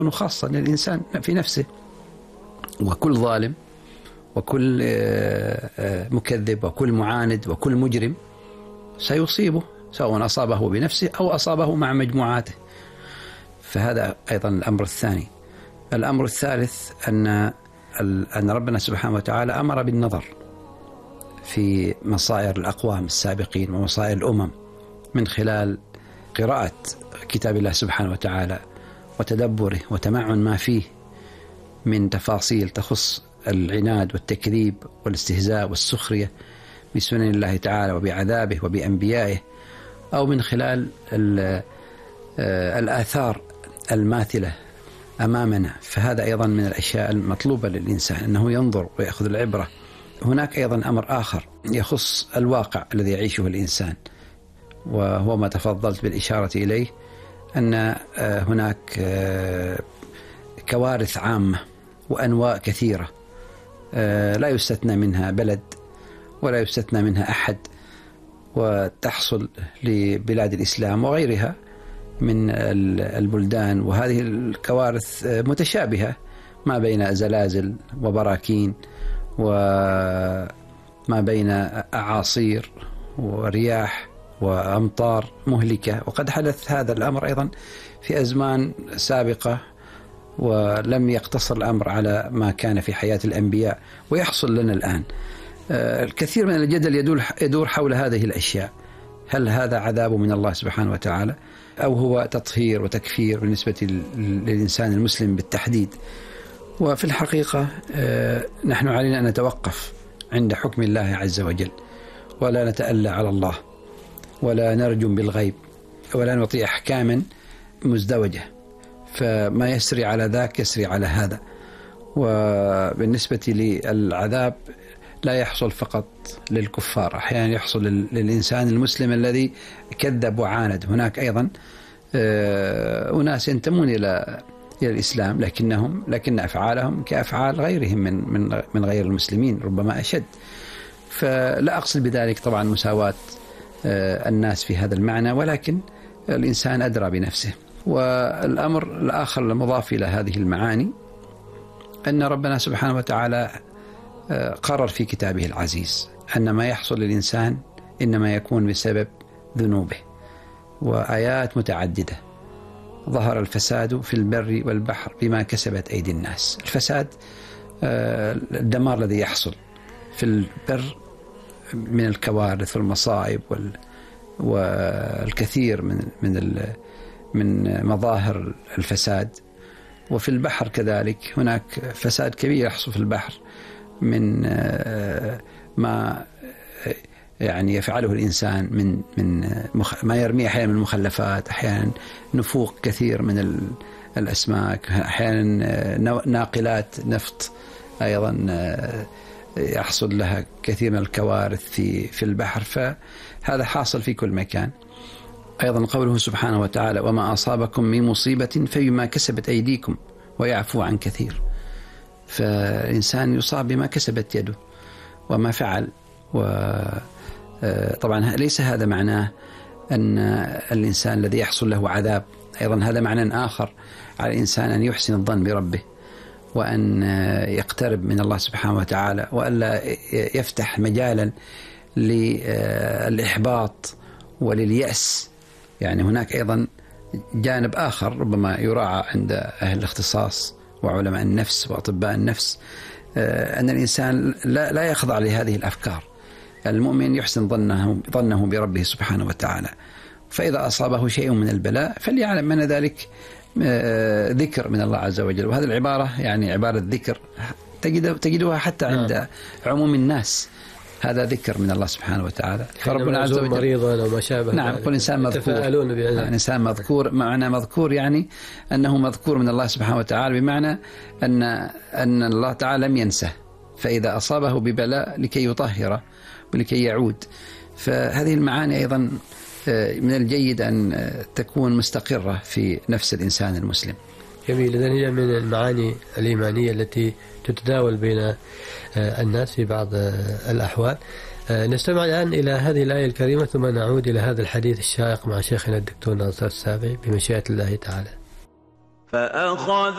خاصة للإنسان في نفسه، وكل ظالم وكل مكذب وكل معاند وكل مجرم سيصيبه، سواء أصابه بنفسه أو أصابه مع مجموعاته. فهذا أيضا الأمر الثاني. الأمر الثالث أن ربنا سبحانه وتعالى أمر بالنظر في مصائر الأقوام السابقين ومصائر الأمم من خلال قراءة كتاب الله سبحانه وتعالى وتدبره وتمعن ما فيه من تفاصيل تخص العناد والتكذيب والاستهزاء والسخرية بسنن الله تعالى وبعذابه وبأنبيائه، أو من خلال الآثار الماثلة أمامنا. فهذا أيضا من الأشياء المطلوبة للإنسان أنه ينظر ويأخذ العبرة. هناك أيضا أمر آخر يخص الواقع الذي يعيشه الإنسان، وهو ما تفضلت بالإشارة إليه، أن هناك كوارث عامة وأنواع كثيرة لا يستثنى منها بلد ولا يستثنى منها أحد، وتحصل لبلاد الإسلام وغيرها من البلدان. وهذه الكوارث متشابهة ما بين زلازل وبراكين وما بين أعاصير ورياح وأمطار مهلكة. وقد حدث هذا الأمر أيضا في أزمان سابقة، ولم يقتصر الأمر على ما كان في حياة الأنبياء ويحصل لنا الآن. الكثير من الجدل يدور حول هذه الأشياء. هل هذا عذاب من الله سبحانه وتعالى أو هو تطهير وتكفير بالنسبة للإنسان المسلم بالتحديد؟ وفي الحقيقة نحن علينا أن نتوقف عند حكم الله عز وجل، ولا نتألى على الله، ولا نرجم بالغيب، ولا نعطي أحكاما مزدوجة. فما يسري على ذاك يسري على هذا. وبالنسبة للعذاب لا يحصل فقط للكفار، أحيانا يحصل للإنسان المسلم الذي كذب وعاند. هناك أيضا أناس ينتمون إلى الإسلام لكن أفعالهم كأفعال غيرهم من غير المسلمين، ربما أشد. فلا أقصد بذلك طبعا مساواة الناس في هذا المعنى، ولكن الإنسان أدرى بنفسه. والأمر الآخر المضاف إلى هذه المعاني أن ربنا سبحانه وتعالى قرر في كتابه العزيز أن ما يحصل للإنسان إنما يكون بسبب ذنوبه، وآيات متعددة. ظهر الفساد في البر والبحر بما كسبت أيدي الناس. الفساد الدمار الذي يحصل في البر من الكوارث والمصائب والكثير من مظاهر الفساد. وفي البحر كذلك هناك فساد كبير يحصل في البحر من ما يعني يفعله الإنسان من ما يرميه أحيانا من مخلفات، أحيانا نفوق كثير من الأسماك، أحيانا ناقلات نفط أيضا يحصل لها كثير من الكوارث في البحر. فهذا حاصل في كل مكان. أيضا قوله سبحانه وتعالى: وما أصابكم من مصيبة فبما كسبت أيديكم ويعفو عن كثير. فالإنسان يصاب بما كسبت يده وما فعل. وطبعا ليس هذا معناه أن الإنسان الذي يحصل له عذاب، أيضا هذا معنى آخر على الإنسان أن يحسن الظن بربه، وأن يقترب من الله سبحانه وتعالى، وألا يفتح مجالا للإحباط ولليأس. يعني هناك أيضا جانب آخر ربما يراعى عند أهل الاختصاص وعلماء النفس وأطباء النفس، أن الإنسان لا يخضع لهذه الأفكار. المؤمن يحسن ظنه بربه سبحانه وتعالى، فإذا أصابه شيء من البلاء فليعلم أن ذلك ذكر من الله عز وجل. وهذه العبارة يعني عبارة ذكر تجدها حتى عند عموم الناس، هذا ذكر من الله سبحانه وتعالى. فربنا عز وجل مريضا أو ما شابه. نعم، كل إنسان مذكور. يعني إنسان مذكور، معنى مذكور يعني أنه مذكور من الله سبحانه وتعالى، بمعنى أن الله تعالى لم ينسه، فإذا أصابه ببلاء لكي يطهره ولكي يعود. فهذه المعاني أيضا من الجيد أن تكون مستقرة في نفس الإنسان المسلم. جميل. إذن هي من المعاني الإيمانية التي تتداول بين الناس في بعض الأحوال. نستمع الآن إلى هذه الآية الكريمة ثم نعود إلى هذا الحديث الشائق مع شيخنا الدكتور ناصر السابعي بمشيئة الله تعالى. فأخذ